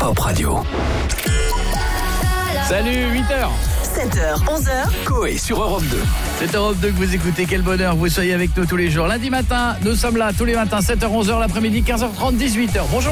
Top Radio. Salut, 8h. 7h, 11h. Coé sur Europe 2. C'est Europe 2 que vous écoutez. Quel bonheur que vous soyez avec nous tous les jours. Lundi matin, nous sommes là tous les matins, 7h, 11h, l'après-midi, 15h30, 18h. Bonjour.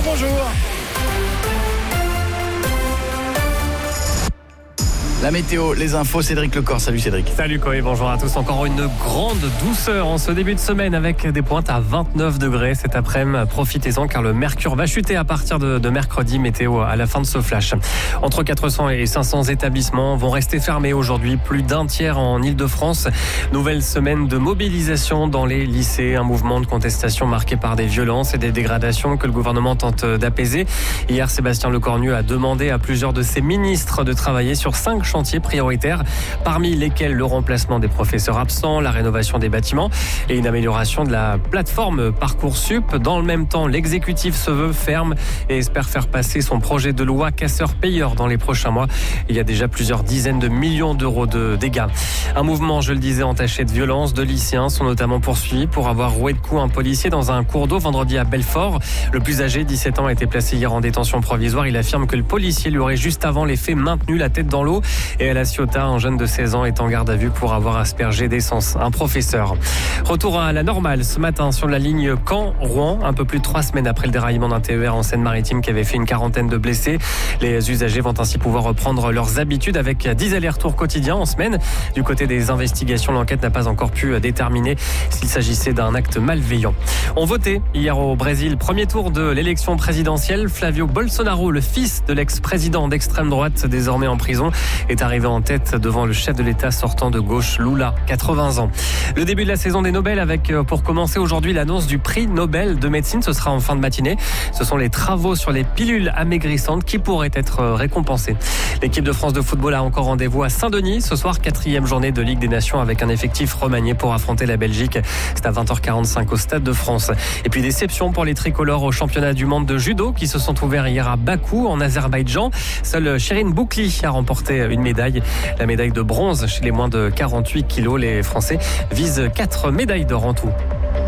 La météo, les infos, Cédric Lecor. Salut Cédric. Salut Coé, bonjour à tous. Encore une grande douceur en ce début de semaine avec des pointes à 29 degrés cet après-midi. Profitez-en car le mercure va chuter à partir de mercredi. Météo à la fin de ce flash. Entre 400 et 500 établissements vont rester fermés aujourd'hui. Plus d'un tiers en Ile-de-France. Nouvelle semaine de mobilisation dans les lycées. Un mouvement de contestation marqué par des violences et des dégradations que le gouvernement tente d'apaiser. Hier, Sébastien Lecornu a demandé à plusieurs de ses ministres de travailler sur 5 chantiers prioritaires, parmi lesquels le remplacement des professeurs absents, la rénovation des bâtiments et une amélioration de la plateforme Parcoursup. Dans le même temps, l'exécutif se veut ferme et espère faire passer son projet de loi casseur-payeur dans les prochains mois. Il y a déjà plusieurs dizaines de millions d'euros de dégâts. Un mouvement, je le disais, entaché de violence. 2 lycéens sont notamment poursuivis pour avoir roué de coups un policier dans un cours d'eau vendredi à Belfort. Le plus âgé, 17 ans, a été placé hier en détention provisoire. Il affirme que le policier lui aurait juste avant les faits maintenu la tête dans l'eau. Et à La Ciotat, un jeune de 16 ans est en garde à vue pour avoir aspergé d'essence un professeur. Retour à la normale ce matin sur la ligne Caen-Rouen, un peu plus de 3 semaines après le déraillement d'un TER en Seine-Maritime qui avait fait une quarantaine de blessés. Les usagers vont ainsi pouvoir reprendre leurs habitudes avec 10 allers-retours quotidiens en semaine. Du côté des investigations, l'enquête n'a pas encore pu déterminer s'il s'agissait d'un acte malveillant. On votait hier au Brésil, premier tour de l'élection présidentielle. Flavio Bolsonaro, le fils de l'ex-président d'extrême droite, désormais en prison, est arrivé en tête devant le chef de l'État sortant de gauche, Lula, 80 ans. Le début de la saison des Nobel avec, pour commencer aujourd'hui, l'annonce du prix Nobel de médecine. Ce sera en fin de matinée. Ce sont les travaux sur les pilules amaigrissantes qui pourraient être récompensés. L'équipe de France de football a encore rendez-vous à Saint-Denis. Ce soir, 4e journée de Ligue des Nations avec un effectif remanié pour affronter la Belgique. C'est à 20h45 au Stade de France. Et puis déception pour les tricolores au championnat du monde de judo qui se sont ouverts hier à Bakou, en Azerbaïdjan. Seule Chérine Boukli a remporté une médaille. La médaille de bronze chez les moins de 48 kilos. Les Français visent 4 médailles d'or en tout.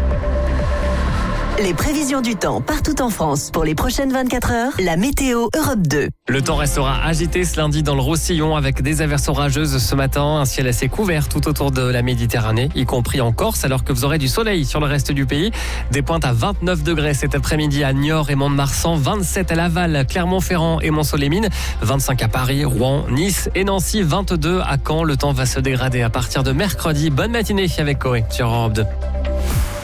Les prévisions du temps partout en France pour les prochaines 24 heures. La météo Europe 2. Le temps restera agité ce lundi dans le Roussillon avec des averses orageuses ce matin. Un ciel assez couvert tout autour de la Méditerranée, y compris en Corse, alors que vous aurez du soleil sur le reste du pays. Des pointes à 29 degrés cet après-midi à Niort et Mont-de-Marsan, 27 à Laval, Clermont-Ferrand et Mont-Soleil-Mines, 25 à Paris, Rouen, Nice et Nancy, 22 à Caen. Le temps va se dégrader à partir de mercredi. Bonne matinée avec Coé sur Europe 2.